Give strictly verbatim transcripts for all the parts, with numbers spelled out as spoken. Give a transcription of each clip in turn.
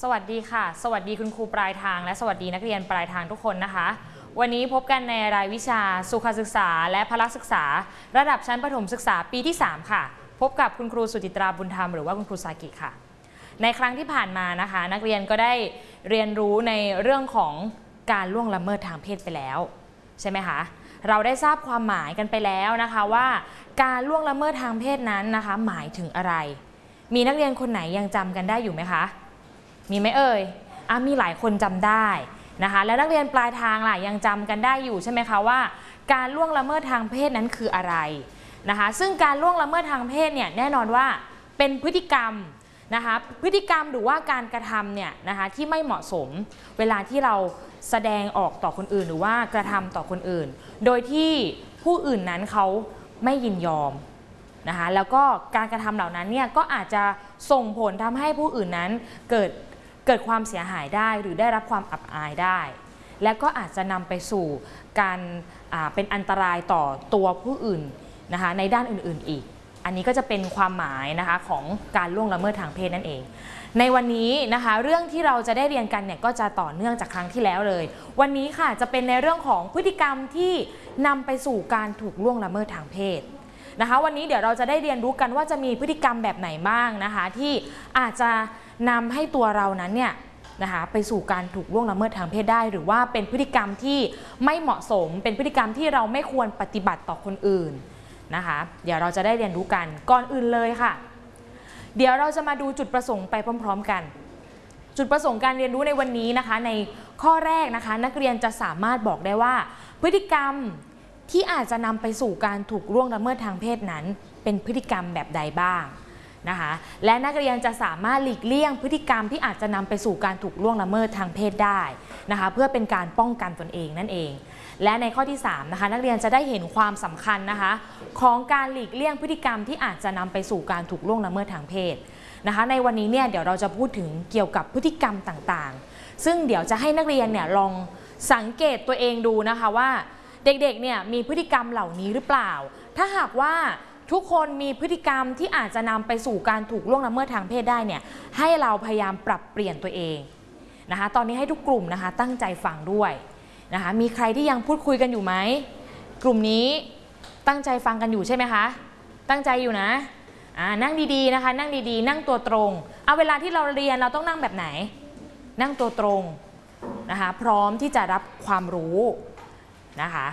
วัสดีค่ะสวัสดีคุณครูปลายทางและสวัสดีนักเรียนปลายทางทุกคนนะคะวันนี้พบกันในรายวิชาสุขศึกษาและพละศึกษาระดับชั้นประถมศึกษาปีที่สามค่ะพบกับคุณครูสุจิตราบุญธรรมหรือว่าคุณครูซากิค่ะในครั้งที่ผ่านมานะคะนักเรียนก็ได้เรียนรู้ในเรื่องของการล่วงละเมิดทางเพศไปแล้วใช่ไหมคะเราได้ทราบความหมายกันไปแล้วนะคะว่าการล่วงละเมิดทางเพศนั้นนะคะหมายถึงอะไรมีนักเรียนคนไหนยังจำกันได้อยู่ไหมคะมีไหมเอ่ยอ่ะมีหลายคนจำได้นะคะแล้วนักเรียนปลายทางล่ะยังจำกันได้อยู่ใช่ไหมคะว่าการล่วงละเมิดทางเพศนั้นคืออะไรนะคะซึ่งการล่วงละเมิดทางเพศเนี่ยแน่นอนว่าเป็นพฤติกรรมนะคะพฤติกรรมหรือว่าการกระทำเนี่ยนะคะที่ไม่เหมาะสมเวลาที่เราแสดงออกต่อคนอื่นหรือว่ากระทำต่อคนอื่นโดยที่ผู้อื่นนั้นเขาไม่ยินยอมนะคะแล้วก็การกระทำเหล่านั้นเนี่ยก็อาจจะส่งผลทำให้ผู้อื่นนั้นเกิดเกิดความเสียหายได้หรือได้รับความอับอายได้และก็อาจจะนำไปสู่การเป็นอันตรายต่อตัวผู้อื่นนะคะในด้านอื่นๆอีกอันนี้ก็จะเป็นความหมายนะคะของการล่วงละเมิดทางเพศนั่นเองในวันนี้นะคะเรื่องที่เราจะได้เรียนกันเนี่ยก็จะต่อเนื่องจากครั้งที่แล้วเลยวันนี้ค่ะจะเป็นในเรื่องของพฤติกรรมที่นำไปสู่การถูกล่วงละเมิดทางเพศนะคะวันนี้เดี๋ยวเราจะได้เรียนรู้กันว่าจะมีพฤติกรรมแบบไหนบ้างนะคะที่อาจจะนำให้ตัวเรานั้นเนี่ยนะคะไปสู่การถูกล่วงละเมิดทางเพศได้หรือว่าเป็นพฤติกรรมที่ไม่เหมาะสมเป็นพฤติกรรมที่เราไม่ควรปฏิบัติต่อคนอื่นนะคะเดี๋ยวเราจะได้เรียนรู้กันก่อนอื่นเลยค่ะเดี๋ยวเราจะมาดูจุดประสงค์ไปพร้อมๆกันจุดประสงค์การเรียนรู้ในวันนี้นะคะในข้อแรกนะคะนักเรียนจะสามารถบอกได้ว่าพฤติกรรมที่อาจจะนำไปสู่การถูกล่วงละเมิดทางเพศนั้นเป็นพฤติกรรมแบบใดบ้างนะคะและนักเรียนจะสามารถหลีกเลี่ยงพฤติกรรมที่อาจจะนำไปสู่การถูกล่วงละเมิดทางเพศได้นะคะเพื่อเป็นการป้องกันตนเองนั่นเองและในข้อที่สามนะคะนักเรียนจะได้เห็นความสำคัญนะคะของการหลีกเลี่ยงพฤติกรรมที่อาจจะนำไปสู่การถูกล่วงละเมิดทางเพศนะคะในวันนี้เนี่ยเดี๋ยวเราจะพูดถึงเกี่ยวกับพฤติกรรมต่างๆซึ่งเดี๋ยวจะให้นักเรียนเนี่ยลองสังเกตตัวเองดูนะคะว่าเด็กๆเนี่ยมีพฤติกรรมเหล่านี้หรือเปล่าถ้าหากว่าทุกคนมีพฤติกรรมที่อาจจะนำไปสู่การถูกล่วงละเมิดทางเพศได้เนี่ยให้เราพยายามปรับเปลี่ยนตัวเองนะคะตอนนี้ให้ทุกกลุ่มนะคะตั้งใจฟังด้วยนะคะมีใครที่ยังพูดคุยกันอยู่ไหมกลุ่มนี้ตั้งใจฟังกันอยู่ใช่ไหมคะตั้งใจอยู่นะอ่านั่งดีๆนะคะนั่งดีๆนั่งตัวตรงเอาเวลาที่เราเรียนเราต้องนั่งแบบไหนนั่งตัวตรงนะคะพร้อมที่จะรับความรู้นะคะ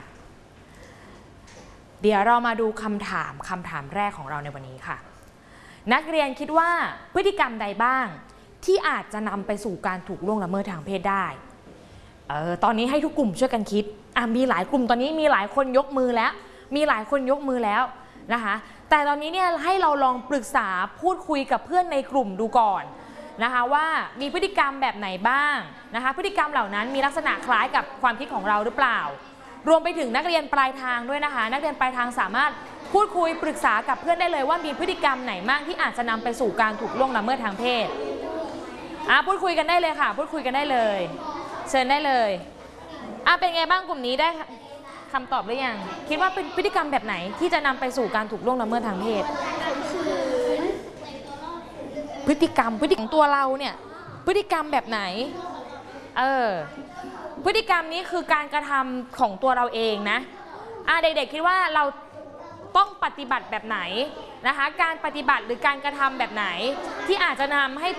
เดี๋ยวเรามาดูคำถามคำถามแรกของเราในวันนี้ค่ะนักเรียนคิดว่าพฤติกรรมใดบ้างที่อาจจะนำไปสู่การถูกล่วงละเมิดทางเพศได้เออตอนนี้ให้ทุกกลุ่มช่วยกันคิดอ่ะมีหลายกลุ่มตอนนี้มีหลายคนยกมือแล้วมีหลายคนยกมือแล้วนะคะแต่ตอนนี้เนี่ยให้เราลองปรึกษาพูดคุยกับเพื่อนในกลุ่มดูก่อนนะคะว่ามีพฤติกรรมแบบไหนบ้างนะคะพฤติกรรมเหล่านั้นมีลักษณะคล้ายกับความคิดของเราหรือเปล่ารวมไปถึงนักเรียนปลายทางด้วยนะคะนักเรียนปลายทางสามารถพูดคุยปรึกษากับเพื่อนได้เลยว่ามีพฤติกรรมไหนบ้างที่อาจจะนำไปสู่การถูกล่วงละเมิดทางเพศอ่ะพูดคุยกันได้เลยค่ะพูดคุยกันได้เลยเชิญได้เลยอ่ะเป็นไงบ้างกลุ่มนี้ได้คำตอบหรือยังคิดว่าเป็นพฤติกรรมแบบไหนที่จะนำไปสู่การถูกล่วงละเมิดทางเพศพฤติกรรมพฤติกรรมตัวเราเนี่ยพฤติกรรมแบบไหนเออพฤติกรรมนี้คือการกระทำของตัวเราเองนะอ่ะเด็กๆคิดว่าเราต้องปฏิบัติแบบไหนนะคะการปฏิบัติหรือการกระทำแบบไหนที่อาจจะนำให้